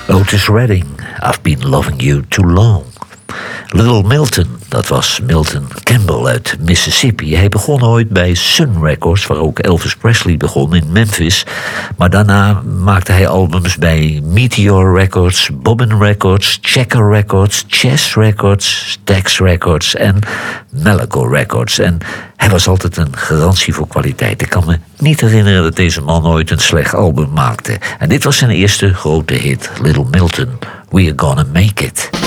Otis Redding, I've been loving you too long. Little Milton, dat was Milton Campbell uit Mississippi. Hij begon ooit bij Sun Records, waar ook Elvis Presley begon in Memphis. Maar daarna maakte hij albums bij Meteor Records, Bobbin Records, Checker Records, Chess Records, Stax Records en Malaco Records. En hij was altijd een garantie voor kwaliteit. Ik kan me niet herinneren dat deze man ooit een slecht album maakte. En dit was zijn eerste grote hit, Little Milton, We're Gonna Make It.